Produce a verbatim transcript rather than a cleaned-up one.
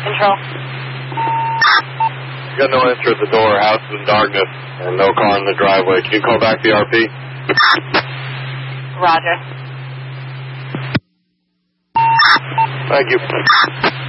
Control. Got no answer at the door. House is in darkness and no car in the driveway. Can you call back the R P? Roger. Thank you.